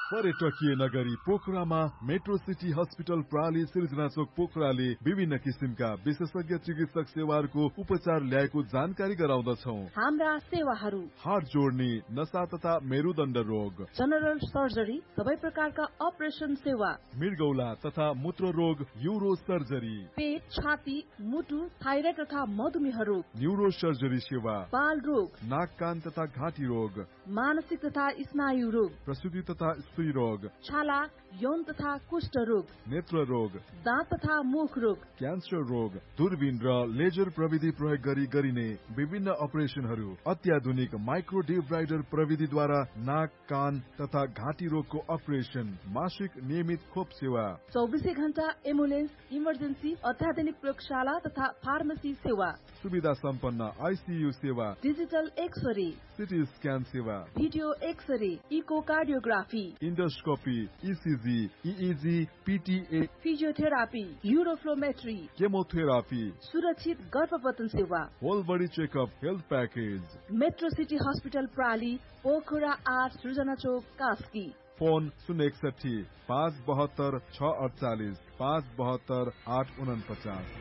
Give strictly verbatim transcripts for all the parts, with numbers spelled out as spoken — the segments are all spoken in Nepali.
पर्यटकीय नगरी पोखरामा मेट्रो सिटी हस्पिटल प्राली सिर्जना चोक पोखराले विभिन्न किसिमका विशेषज्ञ चिकित्सक सेवाहरूको उपचार ल्याएको जानकारी गराउँदछौ। हाम्रा सेवाहरू हात जोड्ने, नसा तथा मेरुदण्ड रोग, जनरल सर्जरी, सबै प्रकारका अपरेसन सेवा, मृगौला तथा मूत्र रोग, यूरो सर्जरी, पेट, छाती, मुटु, थाइराइड तथा मधुमेह रोग, न्यूरो सर्जरी सेवा, बाल रोग, नाक कान तथा घाँटी रोग, मानसिक तथा स्नायु रोग, प्रसूति तथा स्त्री रोग, छाला, यौन तथा कुष्ठ रोग, नेत्र रोग, दाँत तथा मुख रोग, क्यान्सर रोग, दूरबीन र लेजर प्रविधि प्रयोग गरी गरिने विभिन्न अपरेसनहरू, अत्याधुनिक माइक्रो डिब्राइडर प्रविधिद्वारा नाक कान तथा घाँटी रोगको अपरेसन, मासिक नियमित खोप सेवा, चौबिसै घण्टा एम्बुलेन्स, इमर्जेन्सी, अत्याधुनिक प्रयोगशाला तथा फार्मेसी सेवा, सुविधा सम्पन्न आइसियू सेवा, डिजिटल एक्सरे, सिटी स्क्यान सेवा, video x-ray, eco cardiography, endoscopy, ECG, इइजी, पिटिए, physiotherapy, uroflowmetry, chemotherapy, सुरक्षित गर्भपतन सेवा, whole body checkup health package. Metro city hospital प्राली, Pokhara आठ, सृजना चोक, कास्की। फोन शून्य एकसठी पाँच बहत्तर छ अडचालिस पाँच बहत्तर आठ उनपचास।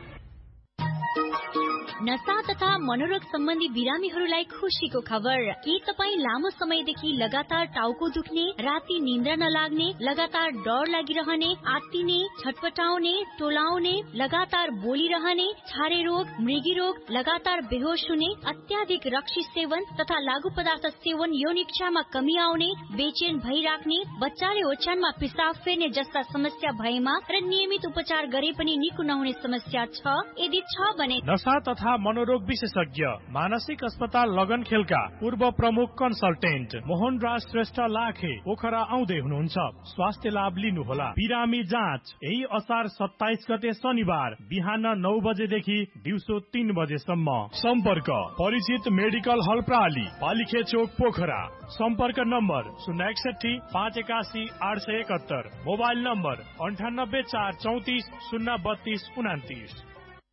नशा तथा मनोरोग सम्बन्धी बिरामीहरूलाई खुसीको खबर। के तपाईँ लामो समयदेखि लगातार टाउको दुख्ने, राति निन्द्रा नलाग्ने, लगातार डर लागिरहने, आत्तिने, छटपटाउने, टोलाउने, लगातार बोलिरहने, छारे रोग, मृगी रोग, लगातार बेहोस हुने, अत्याधिक रक्सी सेवन तथा लागू पदार्थ सेवन, यौन इच्छामा कमी आउने, बेचैन भइराख्ने, बच्चाले ओछ्यानमा पिसाब फेर्ने जस्ता समस्या भएमा र नियमित उपचार गरे पनि निको नहुने समस्या छ? यदि छ भने नशा तथा मनोरोग विशेषज्ञ मानसिक अस्पताल लगनखेलका पूर्व प्रमुख कन्सल्टेन्ट मोहन राज श्रेष्ठ लाखे पोखरा आउँदै हुनुहुन्छ। स्वास्थ्य लाभ लिनुहोला। बिरामी जाँच यही असार सत्ताइस गते शनिबार बिहान नौ बजेदेखि दिउँसो तीन बजेसम्म। सम्पर्क परिचित मेडिकल हल प्राली, पालिखे चोक, पोखरा। सम्पर्क नम्बर शून्य एकसठी पाँच एकासी आठ सय एकहत्तर। मोबाइल नम्बर अन्ठानब्बे चार चौतिस शून्य बत्तीस उनातिस।